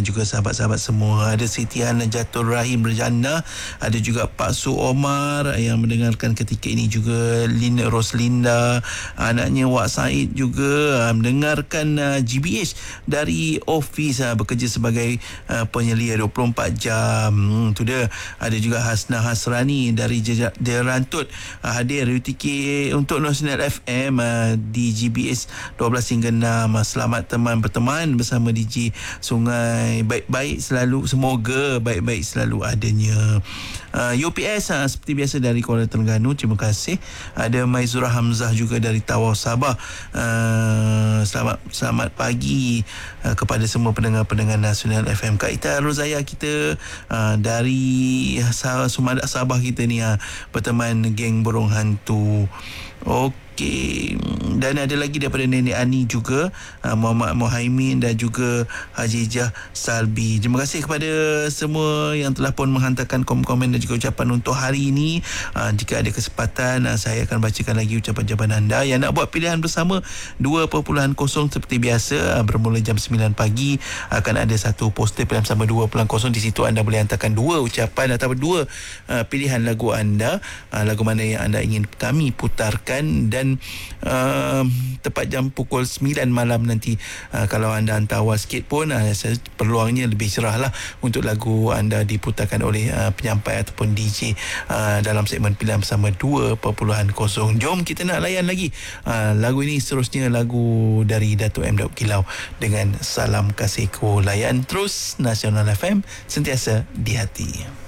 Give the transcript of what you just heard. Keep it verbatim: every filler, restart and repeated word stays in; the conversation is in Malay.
dan juga sahabat-sahabat semua. Ada Siti Hana Jatul Rahim Rejana, ada juga Pak Su Omar yang mendengarkan ketika ini, juga Lina Roslinda, anaknya Wak Said juga uh, mendengarkan uh, G B H dari office, uh, bekerja sebagai uh, penyelia dua puluh empat jam. Hmm, tu dia. Ada juga Hasna Hasrani dari Derantut, uh, hadir U T K untuk Nasional F M uh, di G B H dua belas hingga enam. Uh, selamat teman berteman bersama D J Sungai, baik-baik selalu, semoga baik-baik selalu adanya. uh, U P S uh, seperti biasa dari Kuala Terengganu, terima kasih. Ada Maizura Hamzah juga dari Tawau Sabah. uh, selamat selamat pagi uh, kepada semua pendengar-pendengar Nasional F M. Kak Ita Rozaya kita uh, dari Sumadak Sabah kita ni, uh, berteman geng Burung Hantu. Okey, dan ada lagi daripada Nenek Ani juga, uh, Muhammad Muhaimin dan juga Haji Jah Salbi. Terima kasih kepada semua yang telah pun menghantarkan komen-komen dan juga ucapan untuk hari ini. Uh, jika ada kesempatan, uh, saya akan bacakan lagi ucapan-ucapan anda. Yang nak buat pilihan bersama dua kosong kosong seperti biasa, uh, bermula jam sembilan pagi akan ada satu poster pilihan bersama dua kosong kosong. Di situ anda boleh hantarkan dua ucapan atau dua uh, pilihan lagu anda, uh, lagu mana yang anda ingin kami putarkan. Dan uh, tepat jam pukul sembilan malam nanti, uh, kalau anda hantar awal sikit pun, uh, peluangnya lebih cerah lah untuk lagu anda diputarkan oleh uh, penyampai ataupun D J uh, dalam segmen pilihan bersama dua kosong kosong. Jom kita nak layan lagi uh, lagu ini. Seterusnya lagu dari Datuk M. Daud Kilau dengan Salam Kasihku. Layan terus Nasional F M, sentiasa di hati.